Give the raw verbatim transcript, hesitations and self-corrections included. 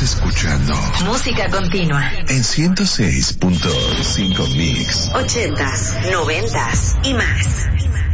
Estás escuchando Música Continua en ciento seis punto cinco Mix. Ochentas, noventas y más.